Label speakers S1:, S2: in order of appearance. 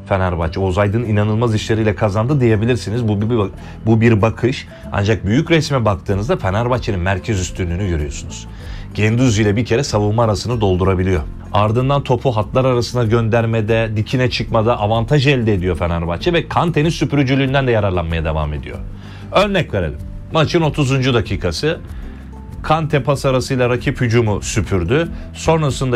S1: Fenerbahçe. Oğuz Aydın inanılmaz işleriyle kazandı diyebilirsiniz. Bu bir bakış. Ancak büyük resme baktığınızda Fenerbahçe'nin merkez üstünlüğünü görüyorsunuz. Gündüz ile bir kere savunma arasını doldurabiliyor. Ardından topu hatlar arasına göndermede, dikine çıkmada avantaj elde ediyor Fenerbahçe ve Kante'nin süpürücülüğünden de yararlanmaya devam ediyor. Örnek verelim. Maçın 30. dakikası Kante pas arasıyla rakip hücumu süpürdü. Sonrasında